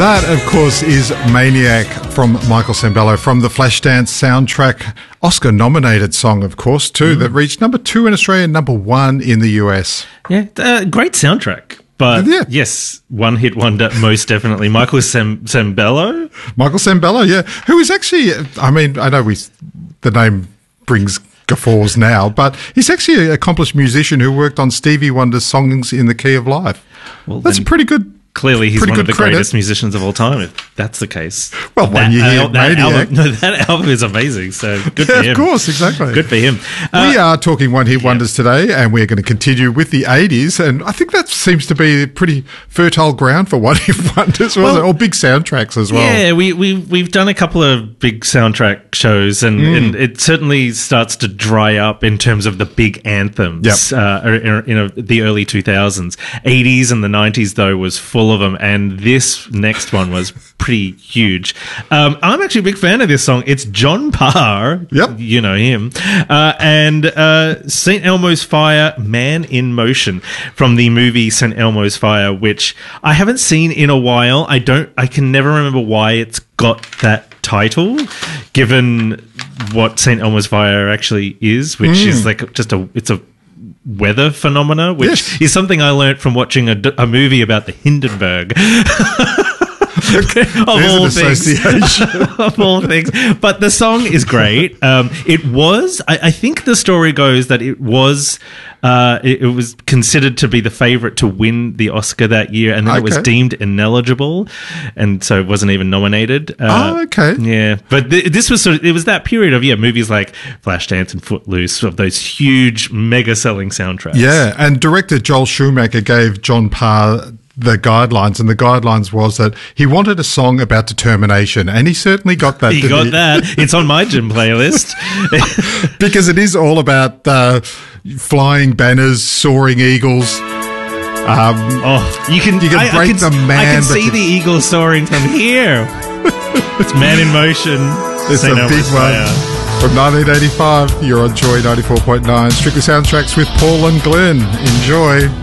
That, of course, is Maniac from Michael Sembello from the Flashdance soundtrack. Oscar-nominated song, of course, too, that reached number 2 in Australia and number 1 in the US. Yeah, great soundtrack. But yes, one-hit wonder, most definitely. Michael Sembello? Michael Sembello, yeah. Who is actually, I mean, I know the name brings guffaws now, but he's actually an accomplished musician who worked on Stevie Wonder's songs in the Key of Life. Well, that's pretty good. Clearly, he's one of the greatest musicians of all time, if that's the case. Well, when you hear Maniac. That album is amazing, so good for him. Of course, exactly. Good for him. We are talking one-hit wonders today, and we're going to continue with the 80s, and I think that seems to be pretty fertile ground for one-hit wonders, or big soundtracks as well. Yeah, we've done a couple of big soundtrack shows, and it certainly starts to dry up in terms of the big anthems in the early 2000s. 80s and the 90s, though, was full of them, and this next one was pretty huge. I'm actually a big fan of this song. It's John Parr, you know him, and St. Elmo's Fire, Man in Motion, from the movie St. Elmo's Fire, which I haven't seen in a while. I can never remember why it's got that title, given what St. Elmo's Fire actually is, which is like it's a weather phenomena, which is something I learnt from watching a movie about the Hindenburg. Of all things. But the song is great. It was, I think the story goes that it was considered to be the favourite to win the Oscar that year, and then it was deemed ineligible, and so it wasn't even nominated. Yeah, but this was it was that period of movies like Flashdance and Footloose, of those huge mega selling soundtracks. Yeah, and director Joel Schumacher gave John Parr the guidelines, and the guidelines was that he wanted a song about determination, and he certainly got that. He got that. It's on my gym playlist. Because it is all about flying banners, soaring eagles. You can break the man. I can see the eagle soaring from here. It's Man in Motion. It's a big one. From 1985, you're on Joy 94.9. Strictly Soundtracks with Paul and Glenn. Enjoy.